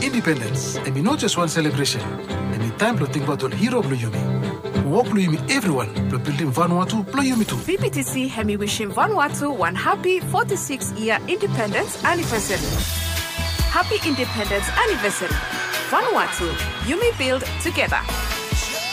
independence, and not just one celebration. And time to think about hero Blue Yumi. Walk Blue Yumi everyone, to building Vanuatu Blue Yumi too. VPTC Hemi wishing Vanuatu one happy 46-year independence anniversary. Happy independence anniversary. Vanuatu, Yumi build together.